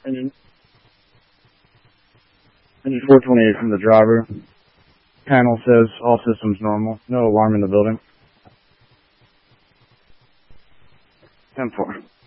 Engine 428 from the driver. Panel says all systems normal. No alarm in the building. 10-4.